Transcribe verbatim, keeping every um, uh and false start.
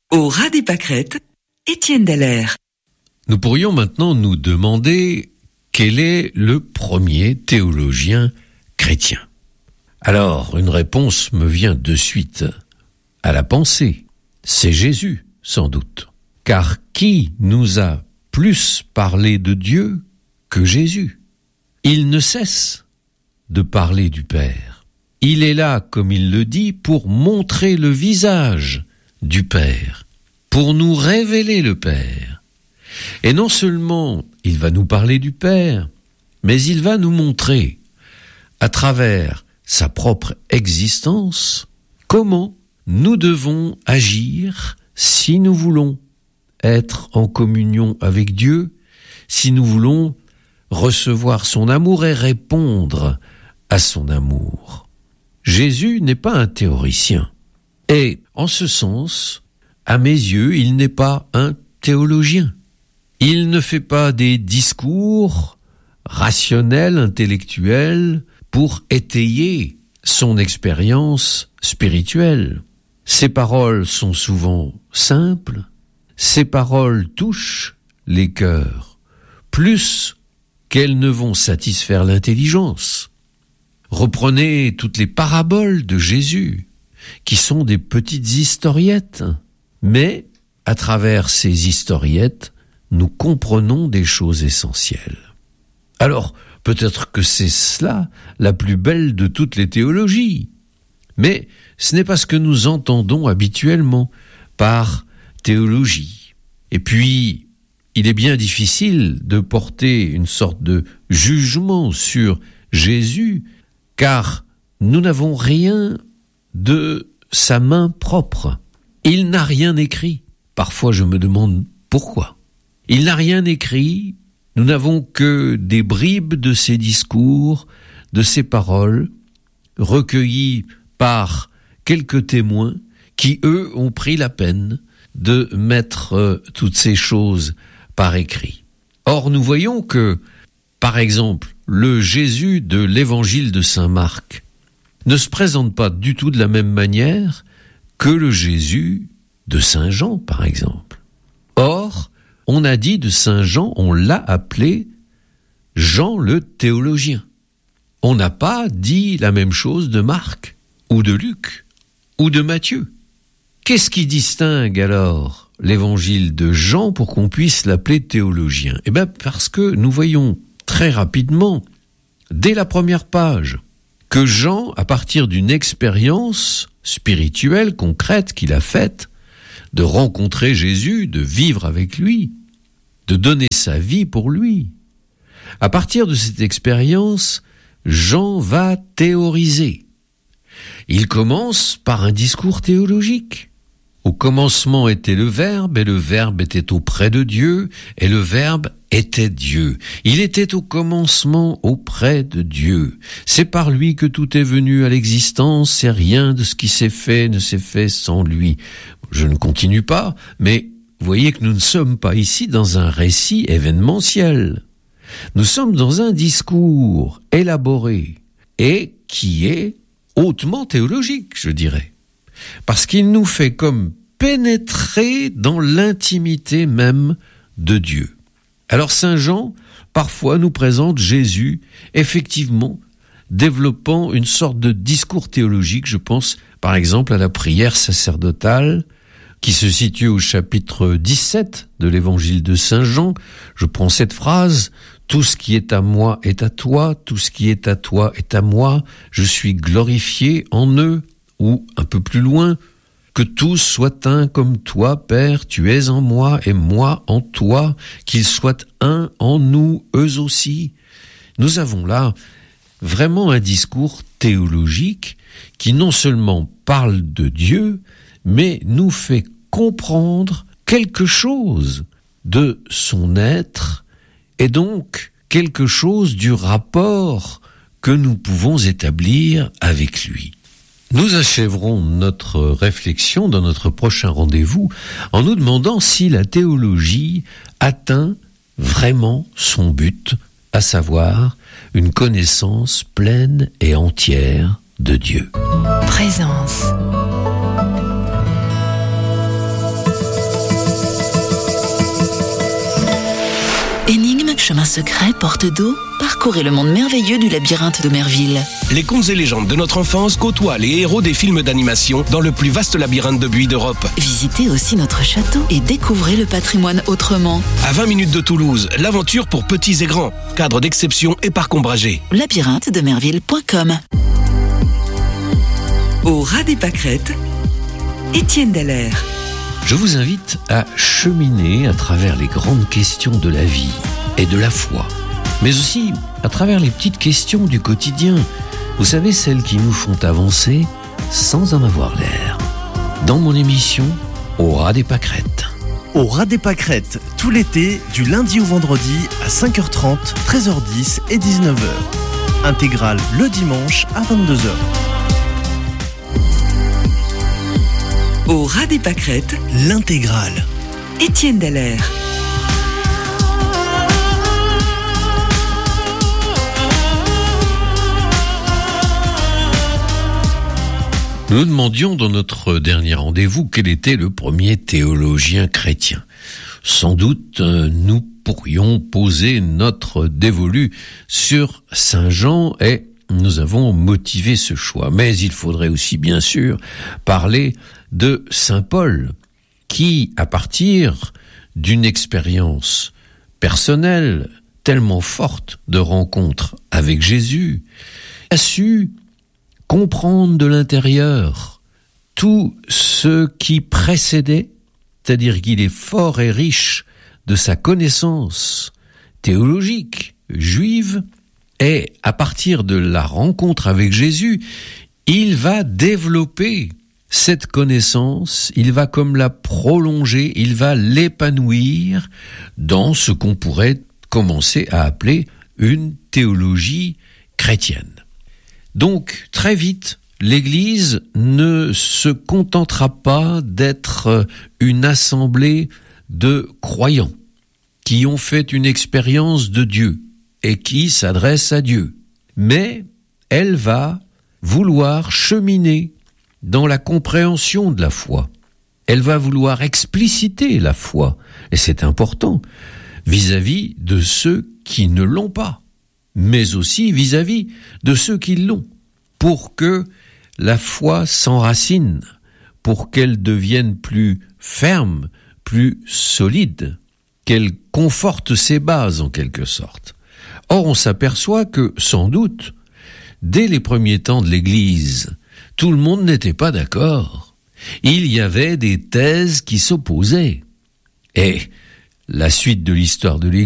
Au ras des pâquerettes, Étienne Dallaire. Nous pourrions maintenant nous demander quel est le premier théologien chrétien. Alors, une réponse me vient de suite à la pensée. C'est Jésus, sans doute. Car qui nous a plus parlé de Dieu que Jésus? Il ne cesse de parler du Père. Il est là, comme il le dit, pour montrer le visage du Père, pour nous révéler le Père. Et non seulement il va nous parler du Père, mais il va nous montrer, à travers sa propre existence, comment nous devons agir si nous voulons être en communion avec Dieu, si nous voulons recevoir son amour et répondre à son amour. Jésus n'est pas un théoricien. Et, en ce sens, à mes yeux, il n'est pas un théologien. Il ne fait pas des discours rationnels, intellectuels, pour étayer son expérience spirituelle. Ses paroles sont souvent simples, ses paroles touchent les cœurs, plus qu'elles ne vont satisfaire l'intelligence. Reprenez toutes les paraboles de Jésus, qui sont des petites historiettes, mais à travers ces historiettes, nous comprenons des choses essentielles. Alors, peut-être que c'est cela la plus belle de toutes les théologies, mais ce n'est pas ce que nous entendons habituellement par théologie. Et puis, il est bien difficile de porter une sorte de jugement sur Jésus, car nous n'avons rien de sa main propre. Il n'a rien écrit. Parfois je me demande pourquoi. Il n'a rien écrit, nous n'avons que des bribes de ses discours, de ses paroles, recueillies par quelques témoins qui, eux, ont pris la peine de mettre euh, toutes ces choses par écrit. Or, nous voyons que, par exemple, le Jésus de l'évangile de saint Marc ne se présente pas du tout de la même manière que le Jésus de saint Jean, par exemple. Or, on a dit de saint Jean, on l'a appelé Jean le théologien. On n'a pas dit la même chose de Marc, ou de Luc, ou de Matthieu. Qu'est-ce qui distingue alors l'évangile de Jean pour qu'on puisse l'appeler théologien? Eh bien, parce que nous voyons très rapidement, dès la première page, que Jean, à partir d'une expérience spirituelle, concrète qu'il a faite, de rencontrer Jésus, de vivre avec lui, de donner sa vie pour lui, à partir de cette expérience, Jean va théoriser. Il commence par un discours théologique. Au commencement était le Verbe, et le Verbe était auprès de Dieu, et le Verbe était Dieu. Il était au commencement auprès de Dieu. C'est par lui que tout est venu à l'existence, et rien de ce qui s'est fait ne s'est fait sans lui. Je ne continue pas, mais voyez que nous ne sommes pas ici dans un récit événementiel. Nous sommes dans un discours élaboré, et qui est hautement théologique, je dirais. Parce qu'il nous fait comme pénétrer dans l'intimité même de Dieu. Alors saint Jean, parfois, nous présente Jésus, effectivement, développant une sorte de discours théologique. Je pense, par exemple, à la prière sacerdotale, qui se situe au chapitre dix-sept de l'évangile de saint Jean. Je prends cette phrase: « Tout ce qui est à moi est à toi, tout ce qui est à toi est à moi, je suis glorifié en eux. » Ou, un peu plus loin, « Que tous soient un comme toi, Père, tu es en moi et moi en toi, qu'ils soient un en nous, eux aussi. » Nous avons là vraiment un discours théologique qui non seulement parle de Dieu, mais nous fait comprendre quelque chose de son être et donc quelque chose du rapport que nous pouvons établir avec lui. Nous achèverons notre réflexion dans notre prochain rendez-vous en nous demandant si la théologie atteint vraiment son but, à savoir une connaissance pleine et entière de Dieu. Présence. chemin secret, porte d'eau, parcourez le monde merveilleux du labyrinthe de Merville. Les contes et légendes de notre enfance côtoient les héros des films d'animation dans le plus vaste labyrinthe de buis d'Europe. Visitez aussi notre château et découvrez le patrimoine autrement. À vingt minutes de Toulouse, l'aventure pour petits et grands. Cadre d'exception et parc ombragé. labyrinthe de merville point com. Au ras des pâquerettes, Étienne Dallaire. Je vous invite à cheminer à travers les grandes questions de la vie et de la foi, mais aussi à travers les petites questions du quotidien. Vous savez, celles qui nous font avancer sans en avoir l'air. Dans mon émission, Au ras des pâquerettes. Au ras des pâquerettes, tout l'été, du lundi au vendredi à cinq heures trente, treize heures dix et dix-neuf heures. Intégrale le dimanche à vingt-deux heures. Au ras des pâquerettes, L'intégrale. Étienne Dallaire. Nous nous demandions dans notre dernier rendez-vous quel était le premier théologien chrétien. Sans doute, nous pourrions poser notre dévolu sur Saint Jean et nous avons motivé ce choix. Mais il faudrait aussi, bien sûr, parler de Saint Paul, qui, à partir d'une expérience personnelle tellement forte de rencontre avec Jésus, a su comprendre de l'intérieur tout ce qui précédait, c'est-à-dire qu'il est fort et riche de sa connaissance théologique juive, et à partir de la rencontre avec Jésus, il va développer cette connaissance, il va comme la prolonger, il va l'épanouir dans ce qu'on pourrait commencer à appeler une théologie chrétienne. Donc, très vite, l'Église ne se contentera pas d'être une assemblée de croyants qui ont fait une expérience de Dieu et qui s'adressent à Dieu. Mais elle va vouloir cheminer dans la compréhension de la foi. Elle va vouloir expliciter la foi, et c'est important, vis-à-vis de ceux qui ne l'ont pas, mais aussi vis-à-vis de ceux qui l'ont, pour que la foi s'enracine, pour qu'elle devienne plus ferme, plus solide, qu'elle conforte ses bases en quelque sorte. Or, on s'aperçoit que, sans doute, dès les premiers temps de l'Église, tout le monde n'était pas d'accord. Il y avait des thèses qui s'opposaient. Et la suite de l'histoire de l'Église